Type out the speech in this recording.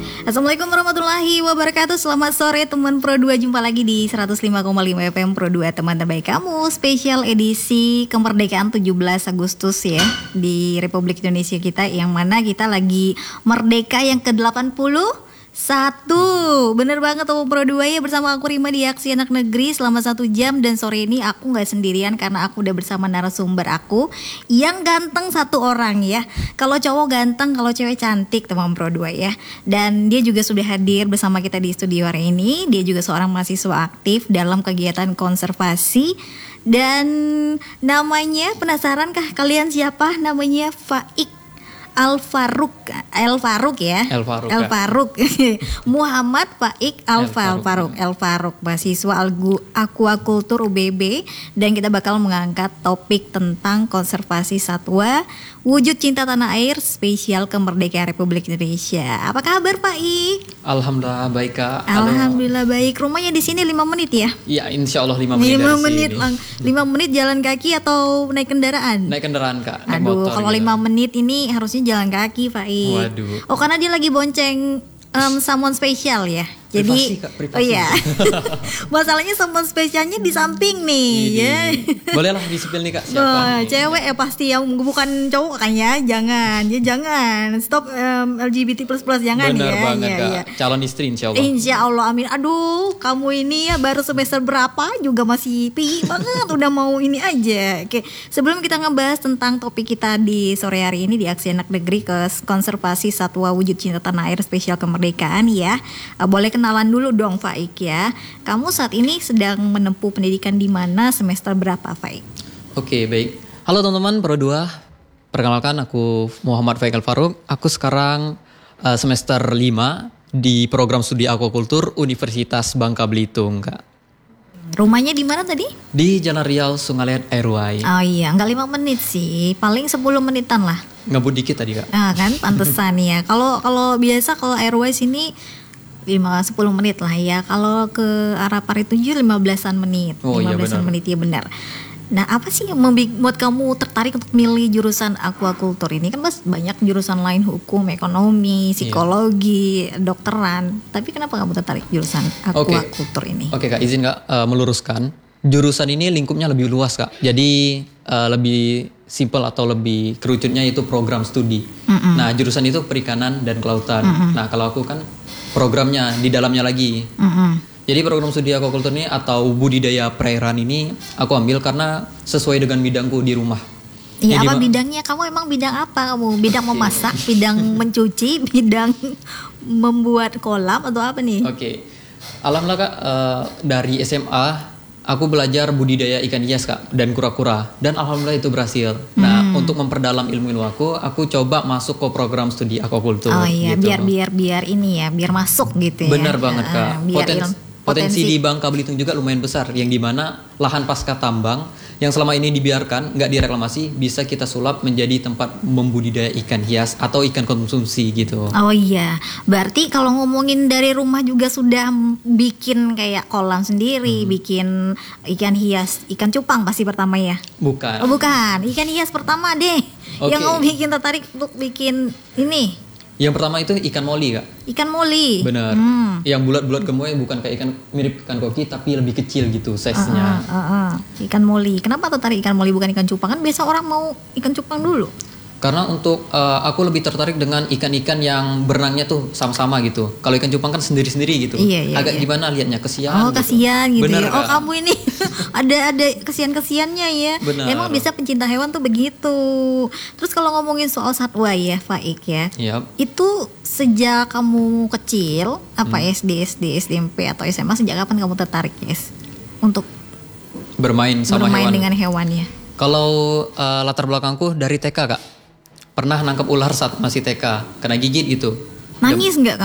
Assalamualaikum warahmatullahi wabarakatuh. Selamat sore teman Pro 2. Jumpa lagi di 105,5 FM Pro 2, teman terbaik kamu. Spesial edisi kemerdekaan 17 Agustus ya, di Republik Indonesia kita, yang mana kita lagi merdeka yang ke-81. Bener banget teman Pro 2 ya, bersama aku Rima di Aksi Anak Negeri selama 1 jam. Dan sore ini aku gak sendirian karena aku udah bersama narasumber aku yang ganteng satu orang ya. Kalau cowok ganteng, kalau cewek cantik teman Pro 2 ya. Dan dia juga sudah hadir bersama kita di studio hari ini. Dia juga seorang mahasiswa aktif dalam kegiatan konservasi. Dan namanya, penasarankah kalian siapa? Namanya Faik El Farouk ya. El Farouk. Muhammad Faik El Farouk, mahasiswa Aquaculture UBB, dan kita bakal mengangkat topik tentang konservasi satwa, wujud cinta tanah air, spesial kemerdekaan Republik Indonesia. Apa kabar Faik? Alhamdulillah baik Kak. Alhamdulillah baik. Rumahnya di sini 5 menit ya? Iya, insya Allah 5 menit. 5 menit jalan kaki atau naik kendaraan? Naik kendaraan Kak. Naik Aduh, motor kalau gitu. 5 menit ini harusnya jalan kaki, Faik. Waduh. Oh, karena dia lagi bonceng someone spesial ya. Jadi, Privasi, Kak, privasi. oh iya. Masalahnya someone spesialnya di samping nih, ya. Bolehlah disipil nih Kak, siapa Oh, nih? cewek ya pasti, yang bukan cowok kan ya. Jangan. Stop LGBT++ jangan. Benar ya. banget Ya, Kak. ya. Calon istri insya Allah. Insya Allah, amin. Aduh, kamu ini ya baru semester berapa juga masih tinggi banget, udah mau ini aja. Oke, sebelum kita ngebahas tentang topik kita di sore hari ini di Aksi Anak Negeri ke konservasi satwa wujud cinta tanah air spesial kemerdekaan ya, boleh kenalan dulu dong Faik ya. Kamu saat ini sedang menempuh pendidikan di mana, semester berapa Faik? Oke, baik. Halo teman-teman Pro 2. Perkenalkan, aku Muhammad Faik El Farouk. Aku sekarang semester 5 di program studi aquaculture Universitas Bangka Belitung Kak. Rumahnya di mana tadi? Di Jalan Riau, Sungalet, Airway. Oh iya, nggak 5 menit sih, paling 10 menitan lah. Ngebut dikit tadi Kak. Nah kan, pantesan ya. Kalau biasa kalau Airway sini 5-10 menit lah ya. Kalau ke arah Parituju 15-an menit. Oh, 15-an iya, benar. menit ya benar. Nah, apa sih yang membuat kamu tertarik untuk milih jurusan aquaculture ini? Kan banyak jurusan lain, hukum, ekonomi, psikologi, dokteran. Tapi kenapa kamu tertarik jurusan aquaculture ini? Oke Kak, izin Kak meluruskan. Jurusan ini lingkupnya lebih luas Kak. Jadi lebih simple atau lebih kerucutnya itu program studi. Nah, jurusan itu perikanan dan kelautan. Nah, kalau aku kan programnya di dalamnya lagi. Jadi program studi aquaculture ini atau budidaya perairan ini aku ambil karena sesuai dengan bidangku di rumah. Iya, Jadi apa bidangnya? Kamu emang bidang apa kamu? Bidang memasak, bidang mencuci, bidang membuat kolam atau apa nih? Oke. Alhamdulillah Kak, dari SMA aku belajar budidaya ikan hias Kak dan kura-kura, dan alhamdulillah itu berhasil. Nah, untuk memperdalam ilmu aku coba masuk ke program studi aquaculture. Oh iya, gitu. biar ini ya, biar masuk gitu ya. Benar banget Kak. Biar Potensi di Bangka Belitung juga lumayan besar, yang dimana lahan pasca tambang yang selama ini dibiarkan nggak direklamasi bisa kita sulap menjadi tempat membudidaya ikan hias atau ikan konsumsi gitu. Oh iya, berarti kalau ngomongin dari rumah juga sudah bikin kayak kolam sendiri, bikin ikan hias, ikan cupang pasti pertama ya? Bukan. Oh bukan, ikan hias pertama deh. Oke. Yang kamu bikin tertarik untuk bikin ini? Yang pertama itu ikan moli Kak. Ikan moli. Benar. Yang bulat-bulat gemoy, bukan kayak ikan, mirip ikan koki tapi lebih kecil gitu size-nya. Ikan moli. Kenapa tertarik ikan moli bukan ikan cupang? Kan biasa orang mau ikan cupang dulu. Karena untuk aku lebih tertarik dengan ikan-ikan yang berenangnya tuh sama-sama gitu. Kalau ikan cupang kan sendiri-sendiri gitu. Iya, Agak iya. gimana liatnya, kesian. Oh, kasihan gitu Bener, ya. Oh, Kak. kamu ini ada kesian-kesiannya ya. Benar. Emang bisa pencinta hewan tuh begitu. Terus kalau ngomongin soal satwa ya, Faik ya. Yap. Itu sejak kamu kecil, apa SD, SMP atau SMA, sejak kapan kamu tertarik guys untuk Bermain sama bermain hewan. dengan hewannya? Kalau latar belakangku dari TK Kak. Pernah nangkep ular saat masih TK, kena gigit gitu. Nangis nggak